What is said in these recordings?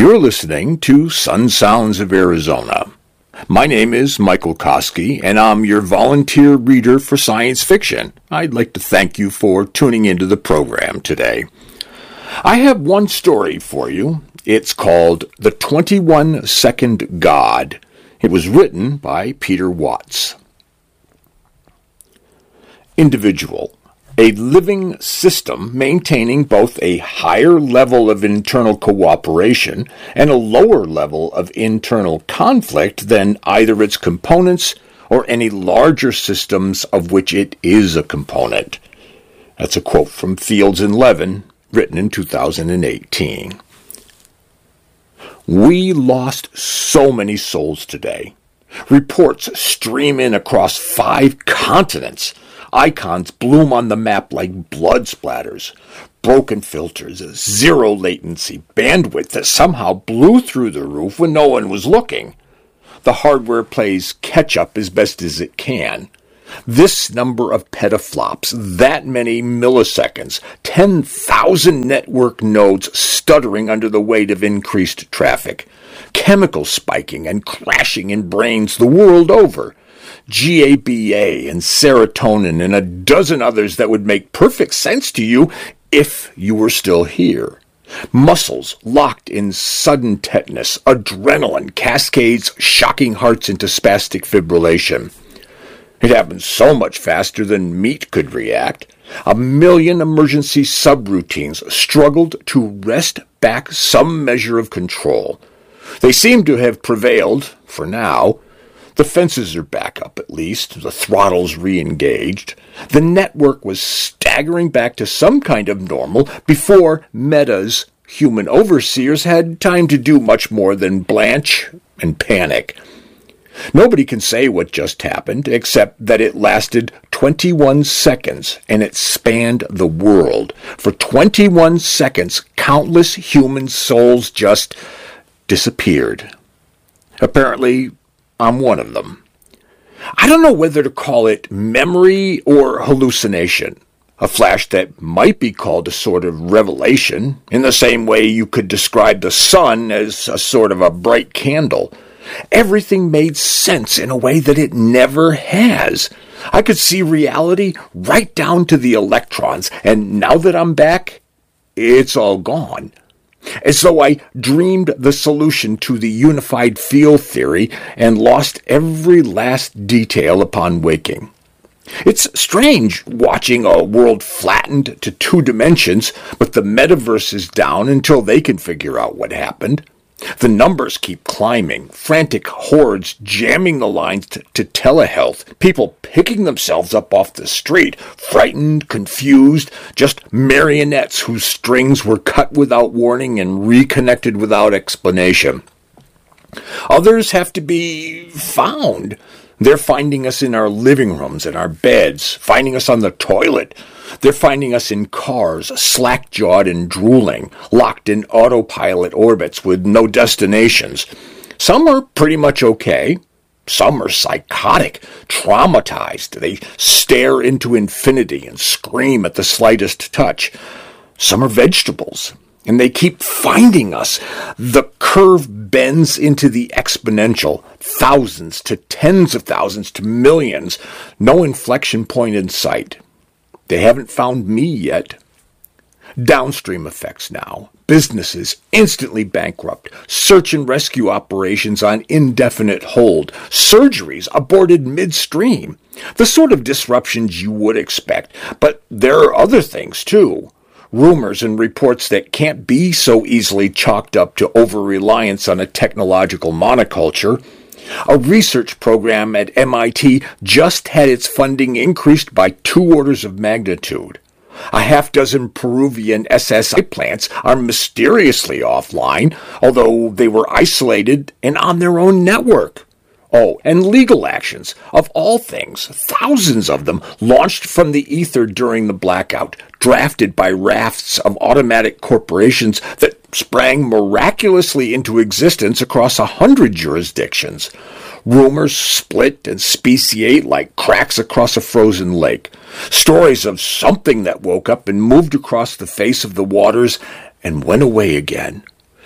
You're listening to Sun Sounds of Arizona. My name is Michael Koski, and I'm your volunteer reader for science fiction. I'd like to thank you for tuning into the program today. I have one story for you. It's called The 21-Second God. It was written by Peter Watts. Individual. A living system maintaining both a higher level of internal cooperation and a lower level of internal conflict than either its components or any larger systems of which it is a component. That's a quote from Fields and Levin, written in 2018. We lost so many souls today. Reports stream in across 5 continents. Icons bloom on the map like blood splatters. Broken filters, zero latency, bandwidth that somehow blew through the roof when no one was looking. The hardware plays catch-up as best as it can. This number of petaflops, that many milliseconds, 10,000 network nodes stuttering under the weight of increased traffic, chemical spiking and crashing in brains the world over, GABA and serotonin and a dozen others that would make perfect sense to you if you were still here. Muscles locked in sudden tetanus, adrenaline cascades shocking hearts into spastic fibrillation. It happened so much faster than meat could react. 1 million emergency subroutines struggled to wrest back some measure of control. They seem to have prevailed, for now. The fences are back up at least, the throttle's re-engaged. The network was staggering back to some kind of normal before Meta's human overseers had time to do much more than blanch and panic. Nobody can say what just happened, except that it lasted 21 seconds, and it spanned the world. For 21 seconds, countless human souls just disappeared. Apparently, I'm one of them. I don't know whether to call it memory or hallucination. A flash that might be called a sort of revelation, in the same way you could describe the sun as a sort of a bright candle. Everything made sense in a way that it never has. I could see reality right down to the electrons, and now that I'm back, it's all gone. As though I dreamed the solution to the unified field theory and lost every last detail upon waking. It's strange watching a world flattened to 2 dimensions, but the metaverse is down until they can figure out what happened. The numbers keep climbing, frantic hordes jamming the lines to telehealth, people picking themselves up off the street, frightened, confused, just marionettes whose strings were cut without warning and reconnected without explanation. Others have to be found. They're finding us in our living rooms and our beds, finding us on the toilet. They're finding us in cars, slack-jawed and drooling, locked in autopilot orbits with no destinations. Some are pretty much okay. Some are psychotic, traumatized. They stare into infinity and scream at the slightest touch. Some are vegetables, and they keep finding us. The curve bends into the exponential, thousands to tens of thousands to millions, no inflection point in sight. They haven't found me yet. Downstream effects now. Businesses instantly bankrupt. Search and rescue operations on indefinite hold. Surgeries aborted midstream. The sort of disruptions you would expect. But there are other things, too. Rumors and reports that can't be so easily chalked up to over-reliance on a technological monoculture. A research program at MIT just had its funding increased by 2 orders of magnitude. A half-dozen Peruvian SSI plants are mysteriously offline, although they were isolated and on their own network. Oh, and legal actions, of all things, thousands of them, launched from the ether during the blackout, drafted by rafts of automatic corporations that sprang miraculously into existence across 100 jurisdictions. Rumors split and speciate like cracks across a frozen lake. Stories of something that woke up and moved across the face of the waters and went away again.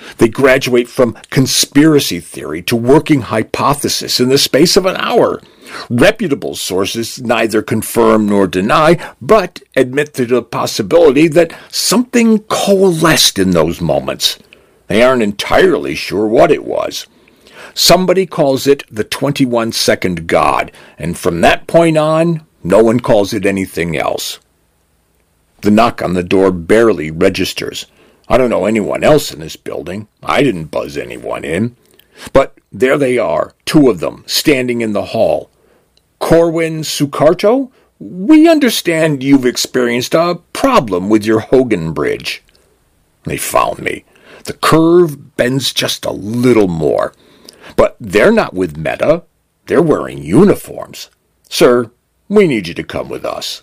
They graduate from conspiracy theory to working hypothesis in the space of an hour. Reputable sources neither confirm nor deny, but admit to the possibility that something coalesced in those moments. They aren't entirely sure what it was. Somebody calls it the 21-second God, and from that point on, no one calls it anything else. The knock on the door barely registers. I don't know anyone else in this building. I didn't buzz anyone in. But there they are, two of them, standing in the hall. Corwin Sukarto, we understand you've experienced a problem with your Hogan Bridge. They found me. The curve bends just a little more. But they're not with Meta. They're wearing uniforms. Sir, we need you to come with us.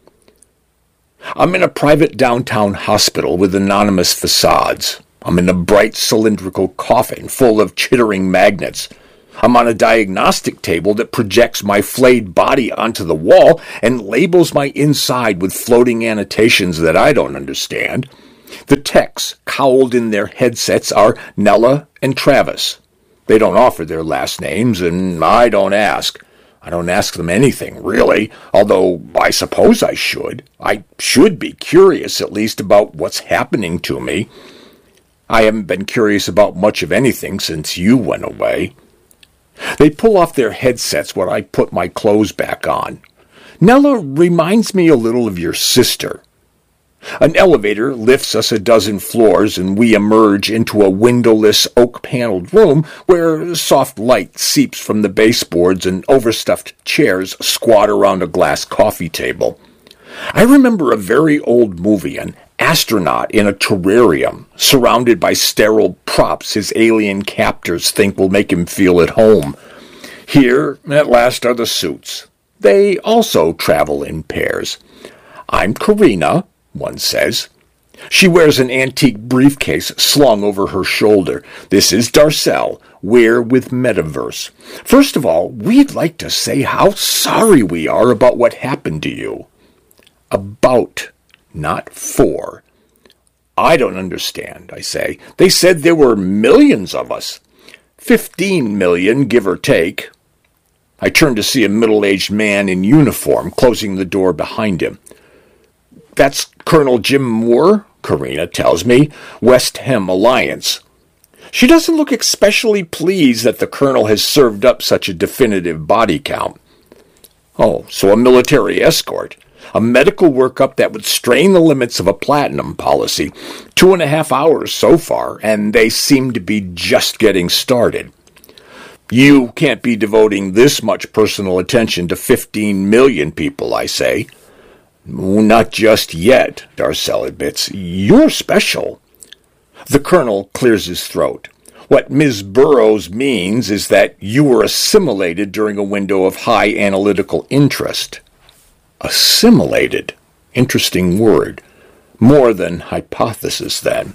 I'm in a private downtown hospital with anonymous facades. I'm in a bright cylindrical coffin full of chittering magnets. I'm on a diagnostic table that projects my flayed body onto the wall and labels my inside with floating annotations that I don't understand. The techs, cowled in their headsets, are Nella and Travis. They don't offer their last names, and I don't ask. I don't ask them anything, really, although I suppose I should. I should be curious, at least, about what's happening to me. I haven't been curious about much of anything since you went away. They pull off their headsets when I put my clothes back on. Nella reminds me a little of your sister. An elevator lifts us a dozen floors, and we emerge into a windowless, oak-paneled room where soft light seeps from the baseboards and overstuffed chairs squat around a glass coffee table. I remember a very old movie, an astronaut in a terrarium, surrounded by sterile props his alien captors think will make him feel at home. Here, at last, are the suits. They also travel in pairs. I'm Karina, one says. She wears an antique briefcase slung over her shoulder. This is Darcel. We're with Metaverse. First of all, we'd like to say how sorry we are about what happened to you. About, not for. I don't understand, I say. They said there were millions of us. 15 million, give or take. I turn to see a middle-aged man in uniform closing the door behind him. That's Colonel Jim Moore, Karina tells me, West Hem Alliance. She doesn't look especially pleased that the colonel has served up such a definitive body count. Oh, so a military escort. A medical workup that would strain the limits of a platinum policy. 2.5 hours so far, and they seem to be just getting started. You can't be devoting this much personal attention to 15 million people, I say. Not just yet, Darcel admits. You're special. The colonel clears his throat. What Ms. Burroughs means is that you were assimilated during a window of high analytical interest. Assimilated. Interesting word. More than hypothesis, then.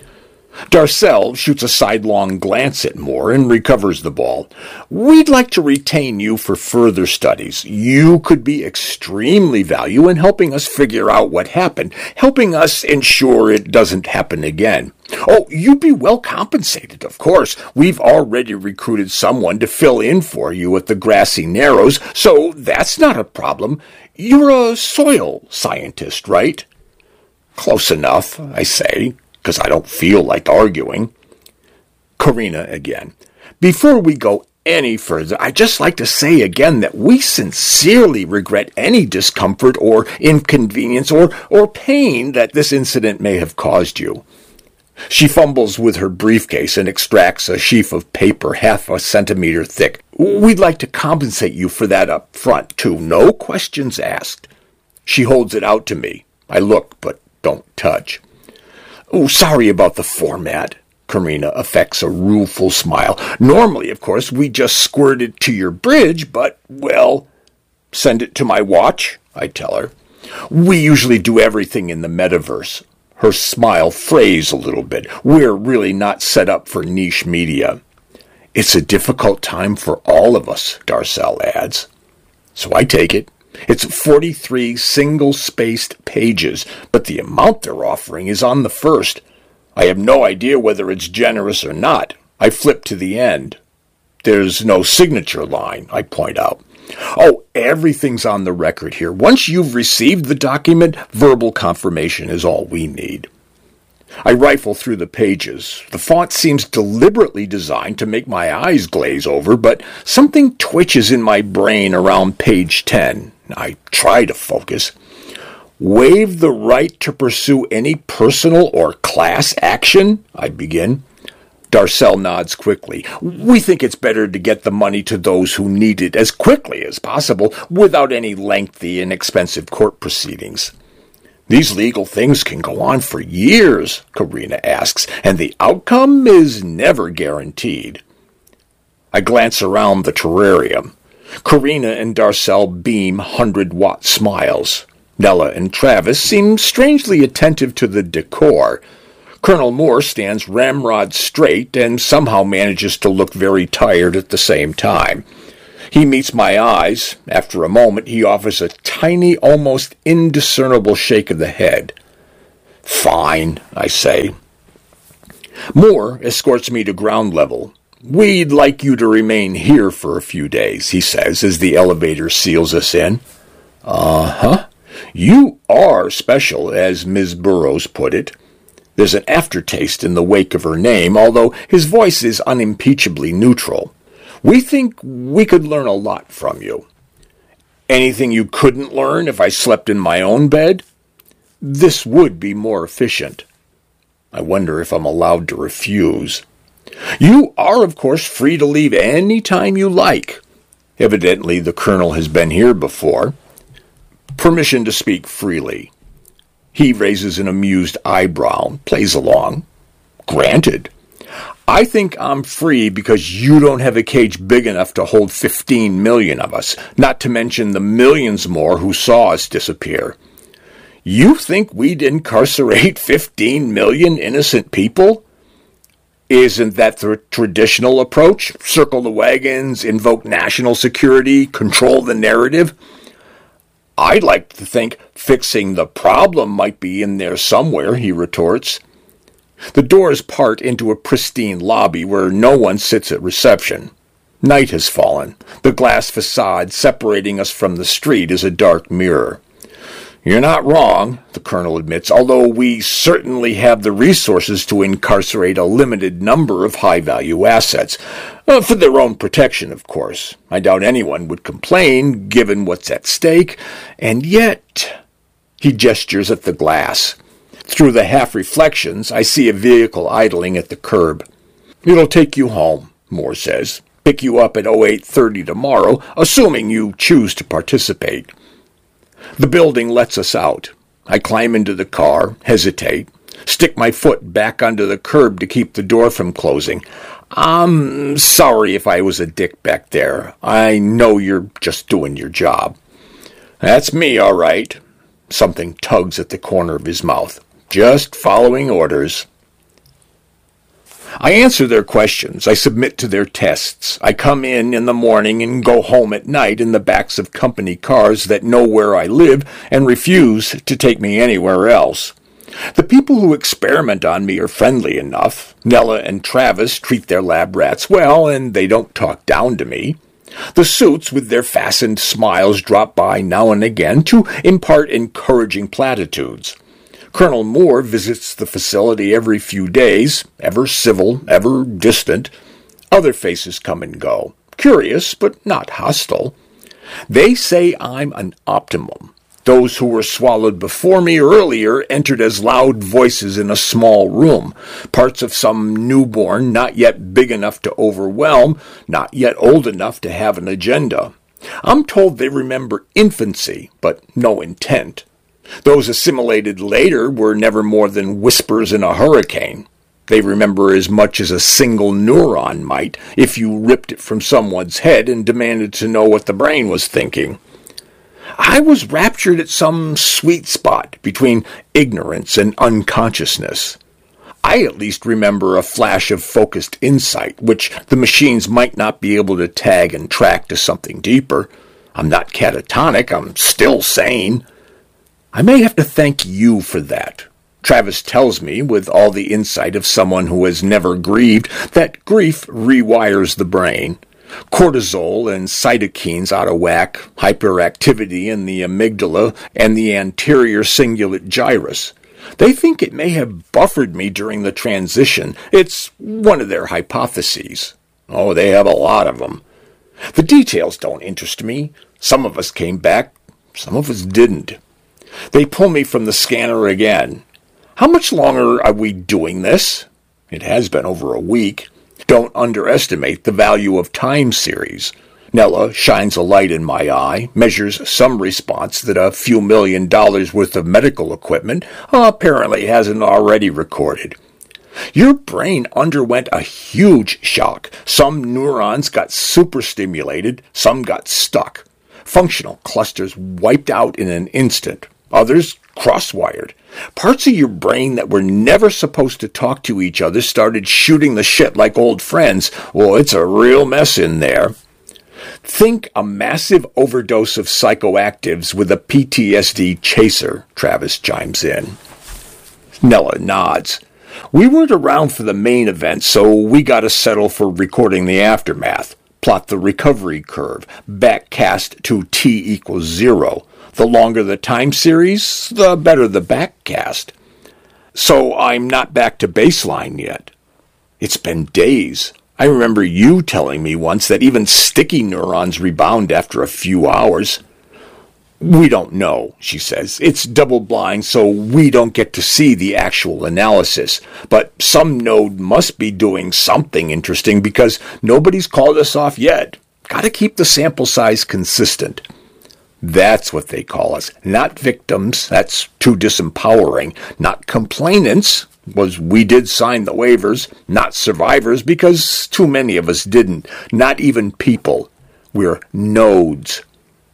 Darcel shoots a sidelong glance at Moore and recovers the ball. We'd like to retain you for further studies. You could be extremely valuable in helping us figure out what happened, helping us ensure it doesn't happen again. Oh, you'd be well compensated, of course. We've already recruited someone to fill in for you at the Grassy Narrows, so that's not a problem. You're a soil scientist, right? Close enough, I say, because I don't feel like arguing. Karina again. Before we go any further, I'd just like to say again that we sincerely regret any discomfort or inconvenience or pain that this incident may have caused you. She fumbles with her briefcase and extracts a sheaf of paper half a centimeter thick. We'd like to compensate you for that up front, too. No questions asked. She holds it out to me. I look, but don't touch. Oh, sorry about the format. Karina affects a rueful smile. Normally, of course, we just squirt it to your bridge, but, well, send it to my watch, I tell her. We usually do everything in the metaverse. Her smile frays a little bit. We're really not set up for niche media. It's a difficult time for all of us, Darcel adds. So I take it. It's 43 single-spaced pages, but the amount they're offering is on the first. I have no idea whether it's generous or not. I flip to the end. There's no signature line, I point out. Oh, everything's on the record here. Once you've received the document, verbal confirmation is all we need. I rifle through the pages. The font seems deliberately designed to make my eyes glaze over, but something twitches in my brain around page 10. I try to focus. Waive the right to pursue any personal or class action, I begin. Darcel nods quickly. We think it's better to get the money to those who need it as quickly as possible without any lengthy and expensive court proceedings. These legal things can go on for years, Karina asks, and the outcome is never guaranteed. I glance around the terrarium. Karina and Darcel beam 100-watt smiles. Nella and Travis seem strangely attentive to the decor. Colonel Moore stands ramrod straight and somehow manages to look very tired at the same time. He meets my eyes. After a moment, he offers a tiny, almost indiscernible shake of the head. Fine, I say. Moore escorts me to ground level. We'd like you to remain here for a few days, he says as the elevator seals us in. Uh-huh. You are special, as Ms. Burroughs put it. There's an aftertaste in the wake of her name, although his voice is unimpeachably neutral. We think we could learn a lot from you. Anything you couldn't learn if I slept in my own bed? This would be more efficient. I wonder if I'm allowed to refuse. You are, of course, free to leave any time you like. Evidently, the colonel has been here before. Permission to speak freely. He raises an amused eyebrow, plays along. Granted. I think I'm free because you don't have a cage big enough to hold 15 million of us, not to mention the millions more who saw us disappear. You think we'd incarcerate 15 million innocent people? Isn't that the traditional approach? Circle the wagons, invoke national security, control the narrative? I'd like to think fixing the problem might be in there somewhere, he retorts. The doors part into a pristine lobby where no one sits at reception. Night has fallen. The glass facade separating us from the street is a dark mirror. You're not wrong, the colonel admits, although we certainly have the resources to incarcerate a limited number of high-value assets. For their own protection, of course. I doubt anyone would complain, given what's at stake, and yet... He gestures at the glass. Through the half-reflections, I see a vehicle idling at the curb. It'll take you home, Moore says. Pick you up at 08:30 tomorrow, assuming you choose to participate. The building lets us out. I climb into the car, hesitate, stick my foot back onto the curb to keep the door from closing. I'm sorry if I was a dick back there. I know you're just doing your job. That's me, all right. Something tugs at the corner of his mouth. Just following orders. I answer their questions. I submit to their tests. I come in the morning and go home at night in the backs of company cars that know where I live and refuse to take me anywhere else. The people who experiment on me are friendly enough. Nella and Travis treat their lab rats well, and they don't talk down to me. The suits with their fastened smiles drop by now and again to impart encouraging platitudes. Colonel Moore visits the facility every few days, ever civil, ever distant. Other faces come and go, curious but not hostile. They say I'm an optimum. Those who were swallowed before me earlier entered as loud voices in a small room, parts of some newborn not yet big enough to overwhelm, not yet old enough to have an agenda. I'm told they remember infancy, but no intent. Those assimilated later were never more than whispers in a hurricane. They remember as much as a single neuron might if you ripped it from someone's head and demanded to know what the brain was thinking. I was raptured at some sweet spot between ignorance and unconsciousness. I at least remember a flash of focused insight, which the machines might not be able to tag and track to something deeper. I'm not catatonic, I'm still sane. I may have to thank you for that. Travis tells me, with all the insight of someone who has never grieved, that grief rewires the brain. Cortisol and cytokines out of whack, hyperactivity in the amygdala and the anterior cingulate gyrus. They think it may have buffered me during the transition. It's one of their hypotheses. Oh, they have a lot of them. The details don't interest me. Some of us came back, some of us didn't. They pull me from the scanner again. How much longer are we doing this? It has been over a week. Don't underestimate the value of time series. Nella shines a light in my eye, measures some response that a few $1 million worth of medical equipment apparently hasn't already recorded. Your brain underwent a huge shock. Some neurons got superstimulated, some got stuck. Functional clusters wiped out in an instant. Others cross-wired. Parts of your brain that were never supposed to talk to each other started shooting the shit like old friends. Well, it's a real mess in there. Think a massive overdose of psychoactives with a PTSD chaser, Travis chimes in. Nella nods. We weren't around for the main event, so we got to settle for recording the aftermath. Plot the recovery curve. Backcast to T = 0. The longer the time series, the better the backcast. So I'm not back to baseline yet. It's been days. I remember you telling me once that even sticky neurons rebound after a few hours. We don't know, she says. It's double-blind, so we don't get to see the actual analysis. But some node must be doing something interesting because nobody's called us off yet. Gotta keep the sample size consistent. That's what they call us. Not victims. That's too disempowering. Not complainants. Was we did sign the waivers. Not survivors because too many of us didn't. Not even people. We're nodes.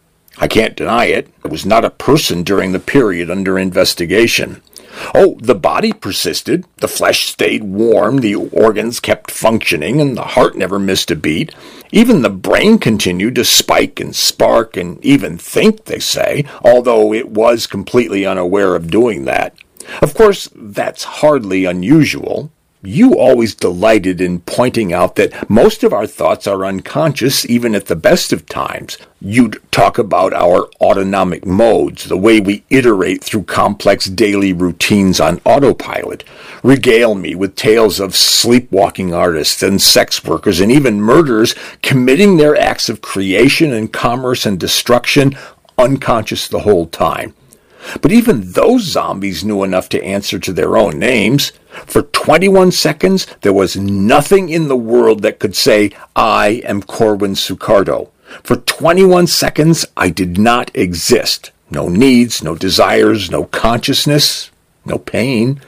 I can't deny it. I was not a person during the period under investigation. Oh, the body persisted. The flesh stayed warm. The organs kept functioning, and the heart never missed a beat. Even the brain continued to spike and spark and even think, they say, although it was completely unaware of doing that. Of course, that's hardly unusual. You always delighted in pointing out that most of our thoughts are unconscious even at the best of times. You'd talk about our autonomic modes, the way we iterate through complex daily routines on autopilot. Regale me with tales of sleepwalking artists and sex workers and even murderers committing their acts of creation and commerce and destruction unconscious the whole time. But even those zombies knew enough to answer to their own names. For 21 seconds, there was nothing in the world that could say, I am Corwin Sucardo. For 21 seconds, I did not exist. No needs, no desires, no consciousness, no pain.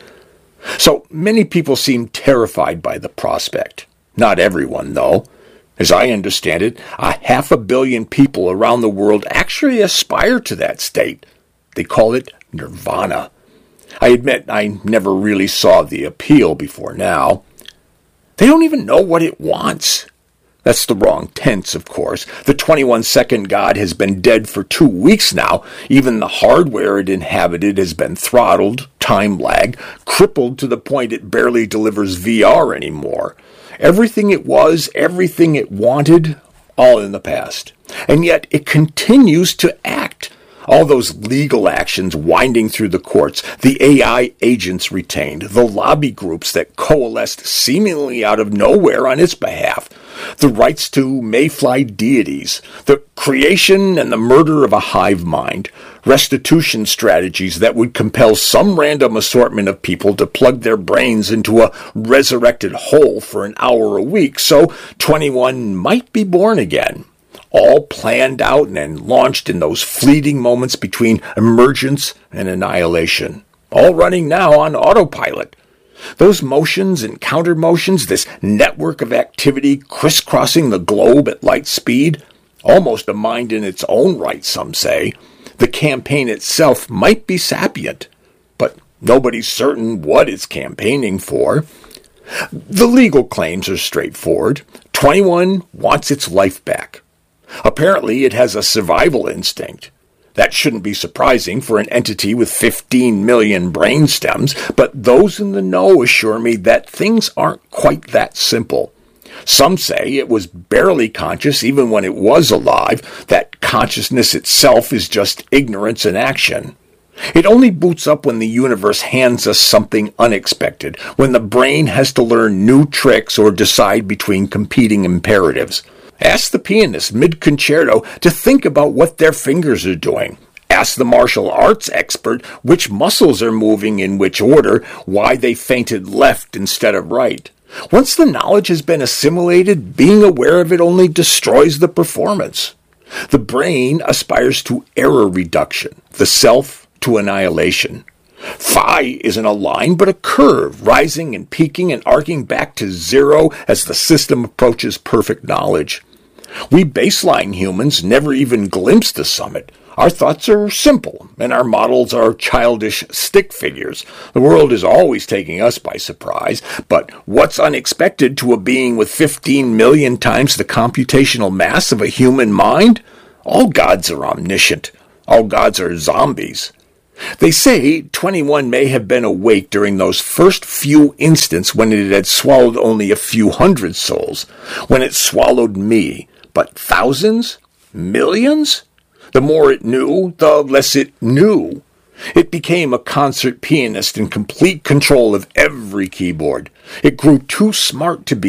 So many people seem terrified by the prospect. Not everyone, though. As I understand it, 500 million people around the world actually aspire to that state. They call it nirvana. I admit I never really saw the appeal before now. They don't even know what it wants. That's the wrong tense, of course. The 21-second god has been dead for 2 weeks now. Even the hardware it inhabited has been throttled, time lag, crippled to the point it barely delivers VR anymore. Everything it was, everything it wanted, all in the past. And yet it continues to act. All those legal actions winding through the courts, the AI agents retained, the lobby groups that coalesced seemingly out of nowhere on its behalf, the rights to mayfly deities, the creation and the murder of a hive mind, restitution strategies that would compel some random assortment of people to plug their brains into a resurrected whole for an hour a week so 21 might be born again. All planned out and launched in those fleeting moments between emergence and annihilation. All running now on autopilot. Those motions and counter-motions, this network of activity crisscrossing the globe at light speed, almost a mind in its own right, some say. The campaign itself might be sapient, but nobody's certain what it's campaigning for. The legal claims are straightforward. 21 wants its life back. Apparently, it has a survival instinct. That shouldn't be surprising for an entity with 15 million brain stems, but those in the know assure me that things aren't quite that simple. Some say it was barely conscious even when it was alive, that consciousness itself is just ignorance in action. It only boots up when the universe hands us something unexpected, when the brain has to learn new tricks or decide between competing imperatives. Ask the pianist mid-concerto to think about what their fingers are doing. Ask the martial arts expert which muscles are moving in which order, why they feinted left instead of right. Once the knowledge has been assimilated, being aware of it only destroys the performance. The brain aspires to error reduction, the self to annihilation. Phi isn't a line, but a curve, rising and peaking and arcing back to zero as the system approaches perfect knowledge. We baseline humans never even glimpse the summit. Our thoughts are simple, and our models are childish stick figures. The world is always taking us by surprise, but what's unexpected to a being with 15 million times the computational mass of a human mind? All gods are omniscient. All gods are zombies. They say 21 may have been awake during those first few instants when it had swallowed only a few hundred souls, when it swallowed me. But thousands? Millions? The more it knew, the less it knew. It became a concert pianist in complete control of every keyboard. It grew too smart to be